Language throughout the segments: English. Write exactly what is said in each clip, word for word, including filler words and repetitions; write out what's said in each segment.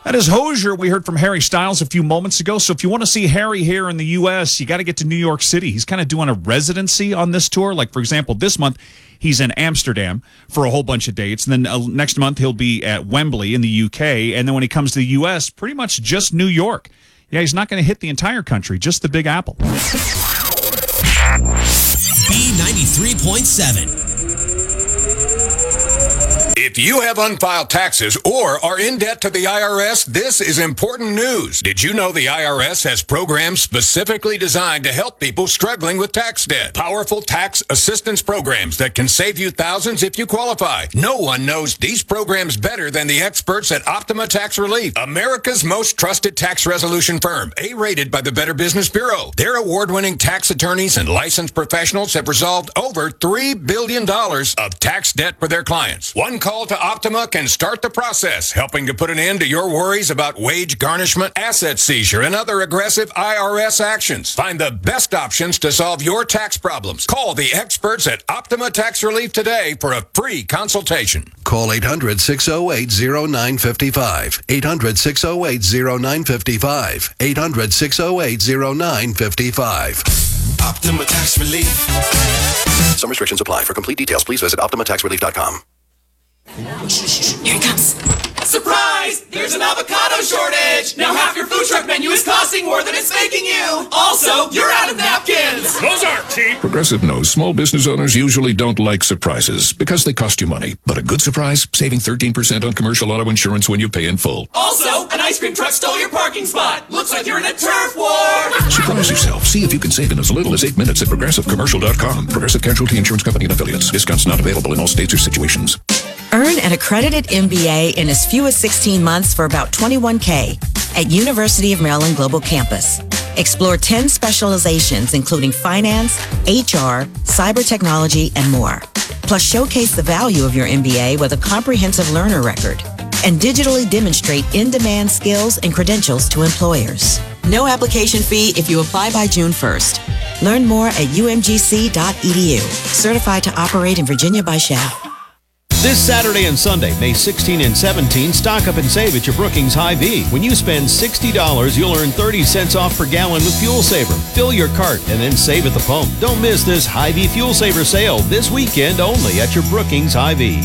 That is Hozier. We heard from Harry Styles a few moments ago. So if you want to see Harry here in the U S, you got to get to New York City. He's kind of doing a residency on this tour. Like, for example, this month, he's in Amsterdam for a whole bunch of dates. And then uh, next month, he'll be at Wembley in the U K. And then when he comes to the U S, pretty much just New York. Yeah, he's not going to hit the entire country, just the Big Apple. B ninety-three point seven. If you have unfiled taxes or are in debt to the I R S, this is important news. Did you know the I R S has programs specifically designed to help people struggling with tax debt? Powerful tax assistance programs that can save you thousands if you qualify. No one knows these programs better than the experts at Optima Tax Relief, America's most trusted tax resolution firm, A-rated by the Better Business Bureau. Their award-winning tax attorneys and licensed professionals have resolved over three billion dollars of tax debt for their clients. One call to Optima can start the process, helping to put an end to your worries about wage garnishment, asset seizure, and other aggressive I R S actions. Find the best options to solve your tax problems. Call the experts at Optima Tax Relief today for a free consultation. Call eight hundred, six oh eight, oh nine five five. eight hundred, six oh eight, oh nine five five. eight hundred, six oh eight, oh nine five five. Optima Tax Relief. Some restrictions apply. For complete details, please visit optima tax relief dot com. Here he comes. Surprise! There's an avocado shortage! Now half your food truck menu is costing more than it's making you! Also, you're out of napkins! Those aren't cheap! Progressive knows small business owners usually don't like surprises because they cost you money. But a good surprise, saving thirteen percent on commercial auto insurance when you pay in full. Also, an ice cream truck stole your parking spot! Looks like you're in a turf war! Surprise yourself. See if you can save in as little as eight minutes at progressive commercial dot com. Progressive Casualty Insurance Company and Affiliates. Discounts not available in all states or situations. Earn an accredited M B A in as few as sixteen months for about twenty-one thousand dollars at University of Maryland Global Campus. Explore ten specializations, including finance, H R, cyber technology, and more. Plus, showcase the value of your M B A with a comprehensive learner record and digitally demonstrate in-demand skills and credentials to employers. No application fee if you apply by June first. Learn more at u m g c dot e d u. Certified to operate in Virginia by S H A P. This Saturday and Sunday, May sixteenth and seventeenth, stock up and save at your Brookings Hy-Vee. When you spend sixty dollars, you'll earn thirty cents off per gallon with Fuel Saver. Fill your cart and then save at the pump. Don't miss this Hy-Vee Fuel Saver sale this weekend only at your Brookings Hy-Vee.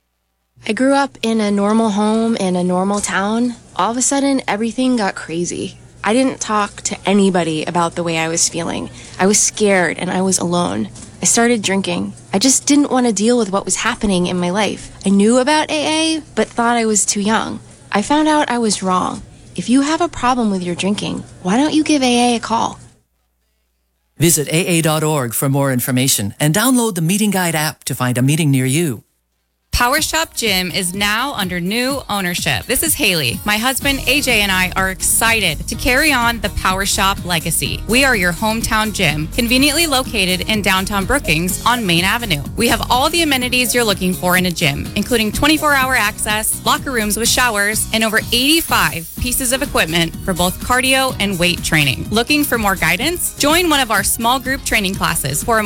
I grew up in a normal home in a normal town. All of a sudden, everything got crazy. I didn't talk to anybody about the way I was feeling. I was scared and I was alone. I started drinking. I just didn't want to deal with what was happening in my life. I knew about A A, but thought I was too young. I found out I was wrong. If you have a problem with your drinking, why don't you give A A a call? Visit A A dot org for more information and download the Meeting Guide app to find a meeting near you. Power Shop Gym is now under new ownership. This is Haley. My husband A J and I are excited to carry on the Power Shop legacy. We are your hometown gym, conveniently located in downtown Brookings on Main Avenue. We have all the amenities you're looking for in a gym, including twenty-four hour access, locker rooms with showers, and over eighty-five pieces of equipment for both cardio and weight training. Looking for more guidance? Join one of our small group training classes for a